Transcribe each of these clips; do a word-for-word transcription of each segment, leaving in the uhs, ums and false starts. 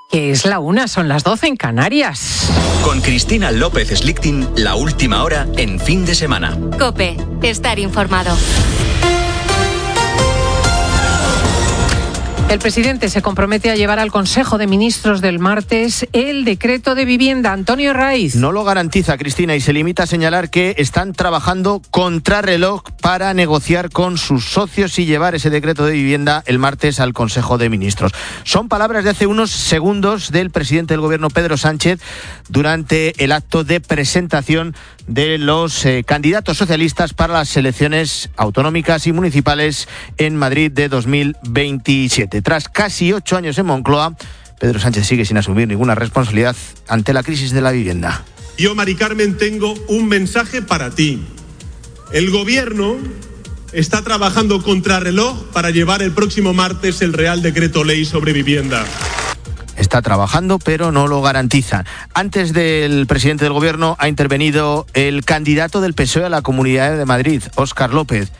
Que es la una, son las doce en Canarias. Con Cristina López Slichting, la última hora en fin de semana. COPE, estar informado. El presidente se compromete a llevar al Consejo de Ministros del martes el decreto de vivienda. Antonio Raiz. No lo garantiza, Cristina, y se limita a señalar que están trabajando contrarreloj para negociar con sus socios y llevar ese decreto de vivienda el martes al Consejo de Ministros. Son palabras de hace unos segundos del presidente del Gobierno, Pedro Sánchez, durante el acto de presentación de los eh, candidatos socialistas para las elecciones autonómicas y municipales en Madrid de dos mil veintisiete. Tras casi ocho años en Moncloa, Pedro Sánchez sigue sin asumir ninguna responsabilidad ante la crisis de la vivienda. Yo, Mari Carmen, tengo un mensaje para ti. El Gobierno está trabajando contrarreloj para llevar el próximo martes el Real Decreto Ley sobre vivienda. Está trabajando, pero no lo garantiza. Antes del presidente del Gobierno ha intervenido el candidato del P S O E a la Comunidad de Madrid, Óscar López.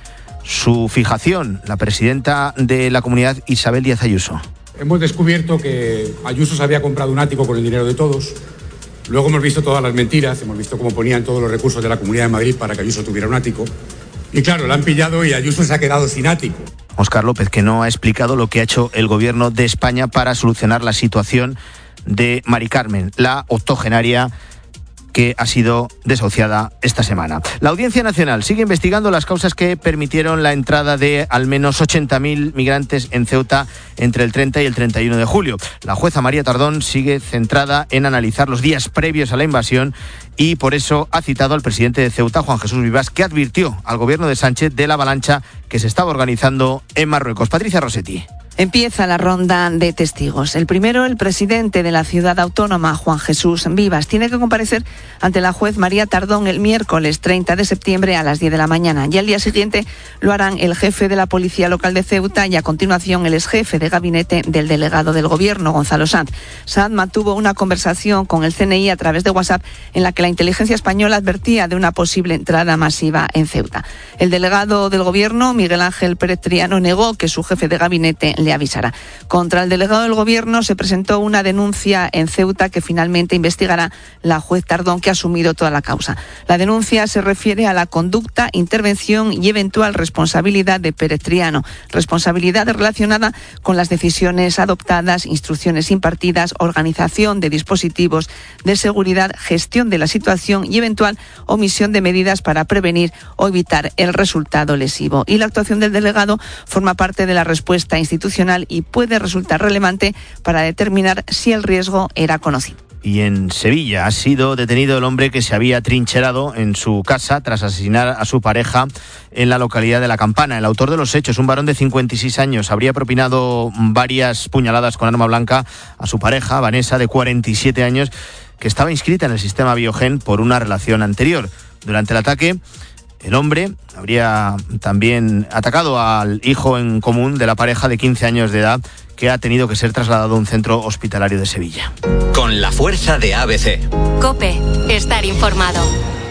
Su fijación, la presidenta de la comunidad, Isabel Díaz Ayuso. Hemos descubierto que Ayuso se había comprado un ático con el dinero de todos. Luego hemos visto todas las mentiras, hemos visto cómo ponían todos los recursos de la Comunidad de Madrid para que Ayuso tuviera un ático. Y claro, la han pillado y Ayuso se ha quedado sin ático. Óscar López, que no ha explicado lo que ha hecho el Gobierno de España para solucionar la situación de Mari Carmen, la octogenaria que ha sido desahuciada esta semana. La Audiencia Nacional sigue investigando las causas que permitieron la entrada de al menos ochenta mil migrantes en Ceuta entre el treinta y el treinta y uno de julio. La jueza María Tardón sigue centrada en analizar los días previos a la invasión y por eso ha citado al presidente de Ceuta, Juan Jesús Vivas, que advirtió al gobierno de Sánchez de la avalancha que se estaba organizando en Marruecos. Patricia Rossetti. Empieza la ronda de testigos. El primero, el presidente de la ciudad autónoma, Juan Jesús Vivas, tiene que comparecer ante la juez María Tardón el miércoles treinta de septiembre a las diez de la mañana. Y al día siguiente lo harán el jefe de la Policía Local de Ceuta y a continuación el exjefe de gabinete del delegado del Gobierno, Gonzalo Sanz. Sanz mantuvo una conversación con el C N I a través de WhatsApp en la que la inteligencia española advertía de una posible entrada masiva en Ceuta. El delegado del Gobierno, Miguel Ángel Pérez Triano, negó que su jefe de gabinete le avisará. Contra el delegado del Gobierno se presentó una denuncia en Ceuta que finalmente investigará la juez Tardón, que ha asumido toda la causa. La denuncia se refiere a la conducta, intervención y eventual responsabilidad de Pérez Triano, responsabilidad relacionada con las decisiones adoptadas, instrucciones impartidas, organización de dispositivos de seguridad, gestión de la situación y eventual omisión de medidas para prevenir o evitar el resultado lesivo. Y la actuación del delegado forma parte de la respuesta institucional y puede resultar relevante para determinar si el riesgo era conocido. Y en Sevilla ha sido detenido el hombre que se había trincherado en su casa tras asesinar a su pareja en la localidad de La Campana. El autor de los hechos, un varón de cincuenta y seis años, habría propinado varias puñaladas con arma blanca a su pareja, Vanessa, de cuarenta y siete años, que estaba inscrita en el sistema Biogen por una relación anterior. Durante el ataque, el hombre habría también atacado al hijo en común de la pareja de quince años de edad, que ha tenido que ser trasladado a un centro hospitalario de Sevilla. Con la fuerza de A B C. COPE, estar informado.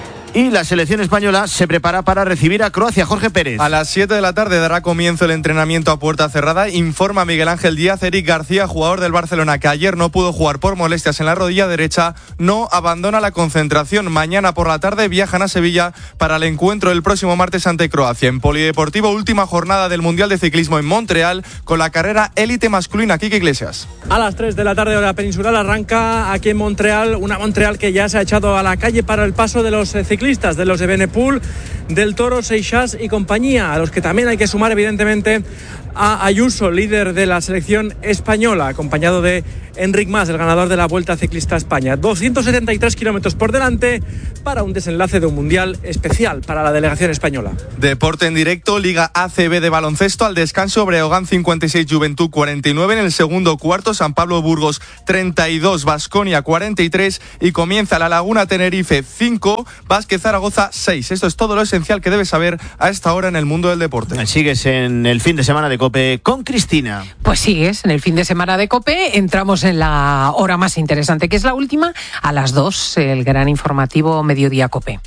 Y la selección española se prepara para recibir a Croacia. Jorge Pérez. A las siete de la tarde dará comienzo el entrenamiento a puerta cerrada. Informa Miguel Ángel Díaz. Eric García, jugador del Barcelona, que ayer no pudo jugar por molestias en la rodilla derecha, no abandona la concentración. Mañana por la tarde viajan a Sevilla para el encuentro el próximo martes ante Croacia. En Polideportivo, última jornada del Mundial de Ciclismo en Montreal, con la carrera élite masculina. Quique Iglesias. A las tres de la tarde hora peninsular arranca aquí en Montreal, una Montreal que ya se ha echado a la calle para el paso de los ciclistas. De los de Benepul, del Toro, Seixas y compañía, a los que también hay que sumar evidentemente a Ayuso, líder de la selección española, acompañado de Enric Mas, el ganador de la Vuelta Ciclista a España. doscientos setenta y tres kilómetros por delante para un desenlace de un mundial especial para la delegación española. Deporte en directo, Liga A C B de baloncesto. Al descanso, Breogán cincuenta y seis, Juventud cuarenta y nueve. En el segundo cuarto, San Pablo Burgos treinta y dos, Baskonia cuarenta y tres. Y comienza la Laguna Tenerife cinco, Vázquez Zaragoza seis. Esto es todo lo esencial que debes saber a esta hora en el mundo del deporte. Sigues en el fin de semana de COPE con Cristina. Pues sigues en el fin de semana de COPE. Entramos en la hora más interesante, que es la última, a las dos, el gran informativo Mediodía COPE.